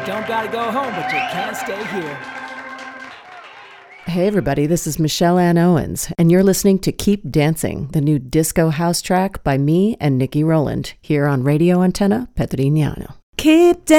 don't gotta go home, but you can't stay here. Hey everybody, this is Michelle Ann Owens, and you're listening to Keep Dancing, the new disco house track by me and Nikki Rowland, here on Radio Antenna Petrignano. Keep dancing.